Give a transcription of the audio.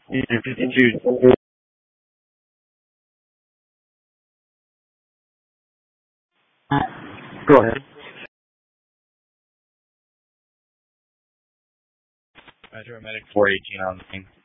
Unit 52. Go ahead. Metro Medic 418 on the scene.